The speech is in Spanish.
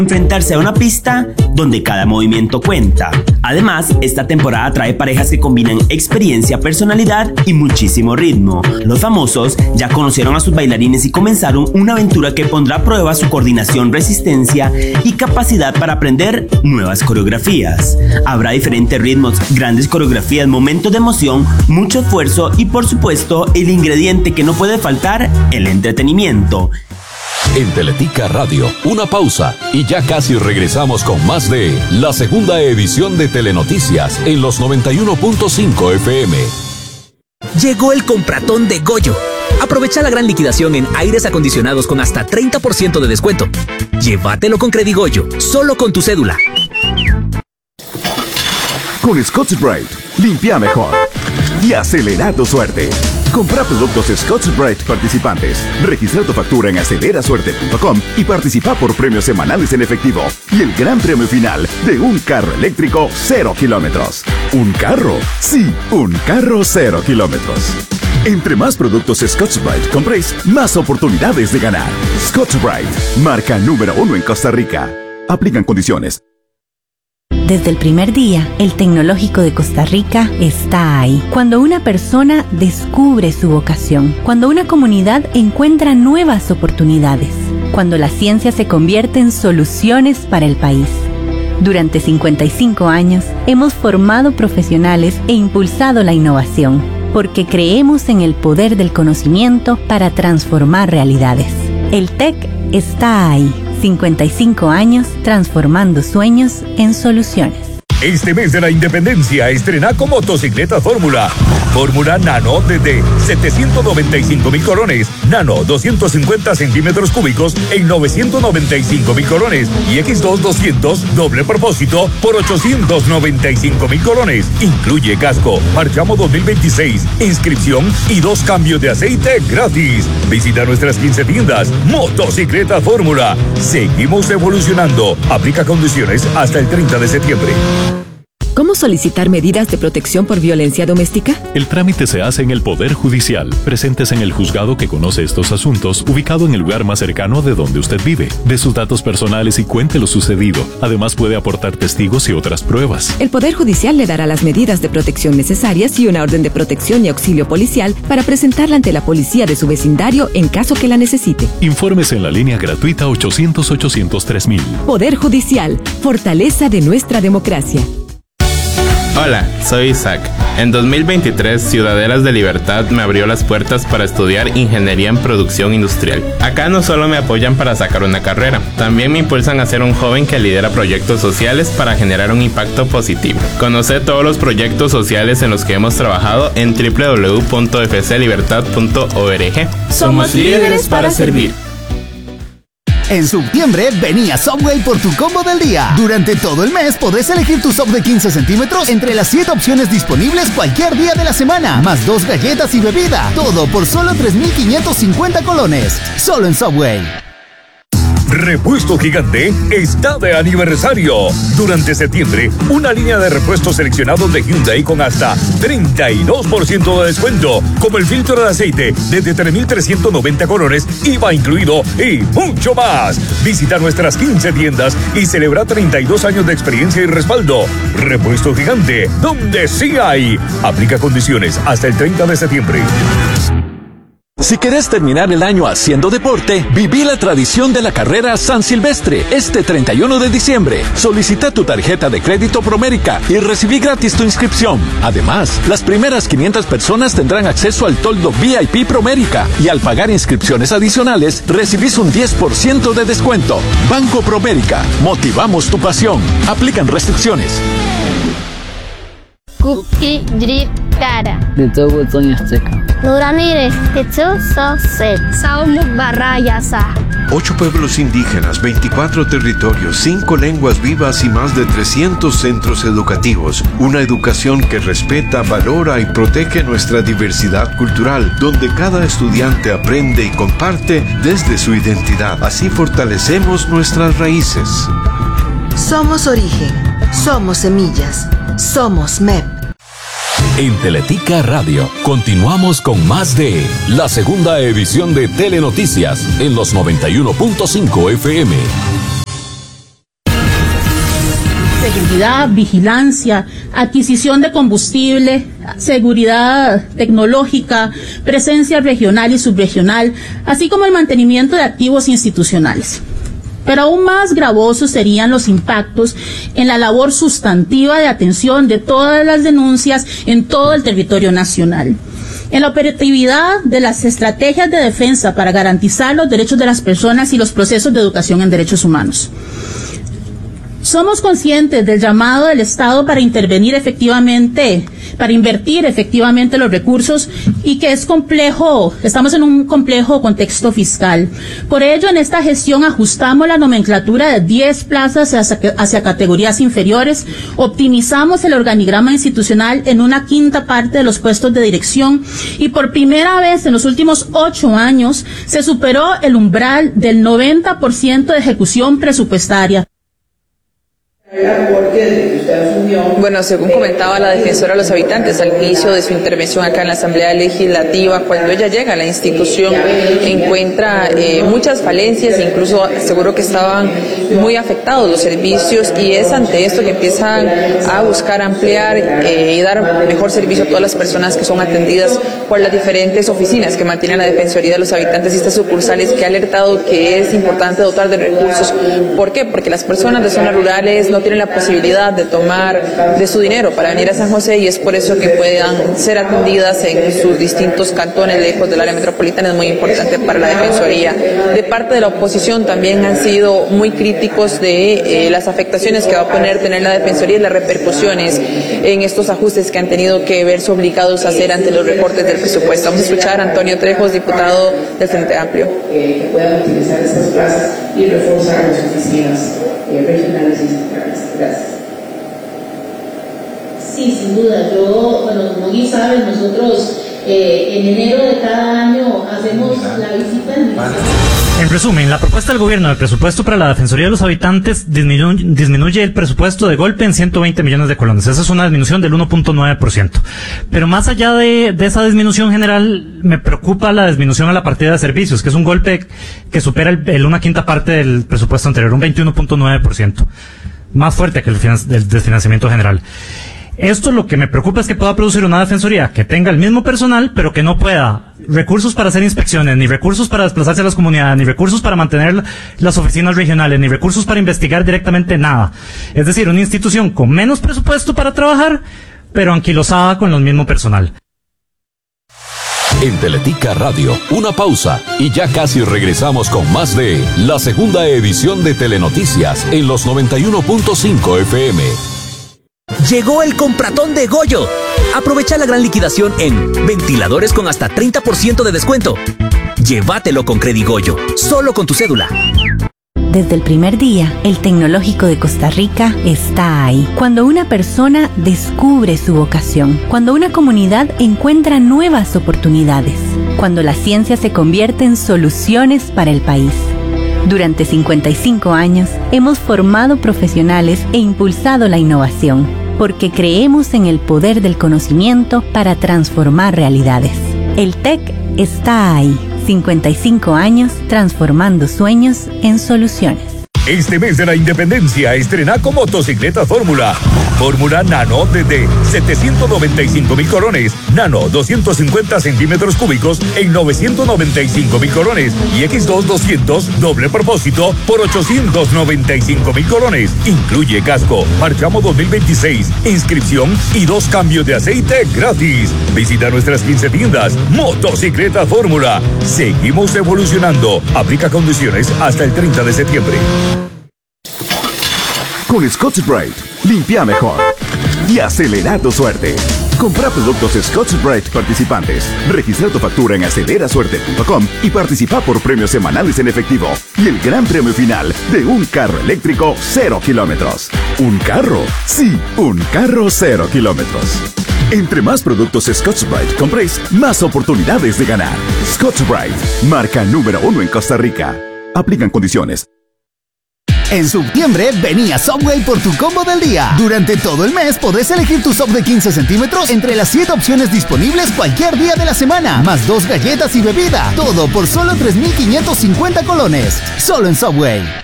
enfrentarse a una pista donde cada movimiento cuenta. Además, esta temporada trae parejas que combinan experiencia, personalidad y muchísimo ritmo. Los famosos ya conocieron a sus bailarines y comenzaron una aventura que pondrá a prueba su coordinación, resistencia y capacidad para aprender nuevas coreografías. Habrá diferentes ritmos, grandes coreografías, momentos de emoción, mucho esfuerzo y por supuesto el ingrediente que no puede faltar, el entretenimiento. En Teletica Radio, una pausa y ya casi regresamos con más de la segunda edición de Telenoticias en los 91.5 FM. Llegó el compratón de Goyo. Aprovecha la gran liquidación en aires acondicionados con hasta 30% de descuento. Llévatelo con Credigoyo, solo con tu cédula. Con Scotch-Brite, limpia mejor y acelera tu suerte. Compra productos Scotch-Brite participantes. Registra tu factura en acelerasuerte.com y participa por premios semanales en efectivo y el gran premio final de un carro eléctrico 0 kilómetros. ¿Un carro? Sí, un carro 0 kilómetros. Entre más productos Scotch-Brite compréis, más oportunidades de ganar. Scotch-Brite, marca número 1 en Costa Rica. Aplican condiciones. Desde el primer día, el Tecnológico de Costa Rica está ahí. Cuando una persona descubre su vocación, cuando una comunidad encuentra nuevas oportunidades, cuando la ciencia se convierte en soluciones para el país. Durante 55 años, hemos formado profesionales e impulsado la innovación, porque creemos en el poder del conocimiento para transformar realidades. El TEC está ahí. 55 años transformando sueños en soluciones. Este mes de la Independencia estrena con motocicleta Fórmula. Fórmula Nano desde 795,000 colones. Nano 250 centímetros cúbicos en 995,000 colones. Y X2 200 doble propósito por 895,000 colones. Incluye casco, marchamo 2026, inscripción y 2 cambios de aceite gratis. Visita nuestras 15 tiendas. Motocicleta Fórmula. Seguimos evolucionando. Aplica condiciones hasta el 30 de septiembre. ¿Cómo solicitar medidas de protección por violencia doméstica? El trámite se hace en el Poder Judicial. Presentes en el juzgado que conoce estos asuntos, ubicado en el lugar más cercano de donde usted vive. De sus datos personales y cuente lo sucedido. Además puede aportar testigos y otras pruebas. El Poder Judicial le dará las medidas de protección necesarias y una orden de protección y auxilio policial para presentarla ante la policía de su vecindario en caso que la necesite. Infórmese en la línea gratuita 800-803-000. Poder Judicial, fortaleza de nuestra democracia. Hola, soy Isaac. En 2023, Ciudadelas de Libertad me abrió las puertas para estudiar Ingeniería en Producción Industrial. Acá no solo me apoyan para sacar una carrera, también me impulsan a ser un joven que lidera proyectos sociales para generar un impacto positivo. Conoce todos los proyectos sociales en los que hemos trabajado en www.fclibertad.org. Somos líderes para servir. En septiembre, vení a Subway por tu combo del día. Durante todo el mes podés elegir tu Subway de 15 centímetros entre las 7 opciones disponibles cualquier día de la semana, más 2 galletas y bebida. Todo por solo 3,550 colones. Solo en Subway. Repuesto Gigante está de aniversario. Durante septiembre, una línea de repuestos seleccionados de Hyundai con hasta 32% de descuento, como el filtro de aceite desde 3,390 colones, IVA incluido y mucho más. Visita nuestras 15 tiendas y celebra 32 años de experiencia y respaldo. Repuesto Gigante, donde sí hay. Aplica condiciones hasta el 30 de septiembre. Si querés terminar el año haciendo deporte, viví la tradición de la carrera San Silvestre este 31 de diciembre. Solicita tu tarjeta de crédito Promérica y recibí gratis tu inscripción. Además, las primeras 500 personas tendrán acceso al toldo VIP Promérica y al pagar inscripciones adicionales, recibís un 10% de descuento. Banco Promérica, motivamos tu pasión. Aplican restricciones. Cookie Drip Cara. De todo Azteca. Nuramire, Saumu Barrayasa. 8 pueblos indígenas, 24 territorios, 5 lenguas vivas y más de 300 centros educativos. Una educación que respeta, valora y protege nuestra diversidad cultural, donde cada estudiante aprende y comparte desde su identidad. Así fortalecemos nuestras raíces. Somos origen, somos semillas, somos MEP. En Teletica Radio, continuamos con más de la segunda edición de Telenoticias en los 91.5 FM. seguridad, vigilancia, adquisición de combustible, seguridad tecnológica, presencia regional y subregional, así como el mantenimiento de activos institucionales. Pero aún más gravosos serían los impactos en la labor sustantiva de atención de todas las denuncias en todo el territorio nacional, en la operatividad de las estrategias de defensa para garantizar los derechos de las personas y los procesos de educación en derechos humanos. Somos conscientes del llamado del Estado para invertir efectivamente los recursos y que es complejo, estamos en un complejo contexto fiscal. Por ello, en esta gestión ajustamos la nomenclatura de 10 plazas hacia categorías inferiores, optimizamos el organigrama institucional en una quinta parte de los puestos de dirección y por primera vez en los últimos 8 años se superó el umbral del 90% de ejecución presupuestaria. Bueno, según comentaba la defensora de los habitantes al inicio de su intervención acá en la Asamblea Legislativa, cuando ella llega a la institución encuentra muchas falencias, incluso aseguró que estaban muy afectados los servicios y es ante esto que empiezan a buscar ampliar y dar mejor servicio a todas las personas que son atendidas por las diferentes oficinas que mantienen la Defensoría de los Habitantes y estas sucursales, que ha alertado que es importante dotar de recursos. ¿Por qué? Porque las personas de zonas rurales no tienen la posibilidad de tomar de su dinero para venir a San José y es por eso que puedan ser atendidas en sus distintos cantones lejos del área metropolitana. Es muy importante para la Defensoría. De parte de la oposición también han sido muy críticos de las afectaciones que va a tener la Defensoría y las repercusiones en estos ajustes que han tenido que verse obligados a hacer ante los recortes del presupuesto. Vamos a escuchar a Antonio Trejos, diputado del Frente Amplio. Que puedan utilizar estas plazas y reforzar las oficinas regionales y centrales. Gracias. Sí, sin duda. Como bien saben, nosotros en enero de cada año hacemos la visita del Ministerio. En resumen, la propuesta del gobierno de presupuesto para la Defensoría de los Habitantes disminuye el presupuesto de golpe en 120 millones de colones. Esa es una disminución del 1.9%. Pero más allá de esa disminución general, me preocupa la disminución a la partida de servicios, que es un golpe que supera el una quinta parte del presupuesto anterior, un 21.9%. Más fuerte que el desfinanciamiento general. Esto lo que me preocupa es que pueda producir una defensoría que tenga el mismo personal, pero que no pueda recursos para hacer inspecciones, ni recursos para desplazarse a las comunidades, ni recursos para mantener las oficinas regionales, ni recursos para investigar directamente nada. Es decir, una institución con menos presupuesto para trabajar, pero anquilosada con el mismo personal. En Teletica Radio, una pausa y ya casi regresamos con más de la segunda edición de Telenoticias en los 91.5 FM. Llegó el compratón de Goyo. Aprovecha la gran liquidación en ventiladores con hasta 30% de descuento. Llévatelo con Credigoyo, solo con tu cédula. Desde el primer día, el Tecnológico de Costa Rica está ahí. Cuando una persona descubre su vocación, cuando una comunidad encuentra nuevas oportunidades, cuando la ciencia se convierte en soluciones para el país. Durante 55 años, hemos formado profesionales e impulsado la innovación, porque creemos en el poder del conocimiento para transformar realidades. El TEC está ahí. 55 años transformando sueños en soluciones. Este mes de la Independencia estrena con motocicleta Fórmula. Fórmula Nano desde 795,000 colones. Nano 250 centímetros cúbicos en 995,000 colones. Y X2 200 doble propósito por 895,000 colones. Incluye casco, marchamo 2026, inscripción y 2 cambios de aceite gratis. Visita nuestras 15 tiendas. Motocicleta Fórmula. Seguimos evolucionando. Aplica condiciones hasta el 30 de septiembre. Con Scotch-Brite, limpia mejor y acelera tu suerte. Compra productos Scotch-Brite participantes, registra tu factura en acelerasuerte.com y participa por premios semanales en efectivo y el gran premio final de un carro eléctrico 0 kilómetros. ¿Un carro? Sí, un carro 0 kilómetros. Entre más productos Scotch-Brite compréis, más oportunidades de ganar. Scotch-Brite, marca número 1 en Costa Rica. Aplican condiciones. En septiembre, vení a Subway por tu combo del día. Durante todo el mes podés elegir tu sub de 15 centímetros entre las 7 opciones disponibles cualquier día de la semana, más 2 galletas y bebida. Todo por solo 3,550 colones. Solo en Subway.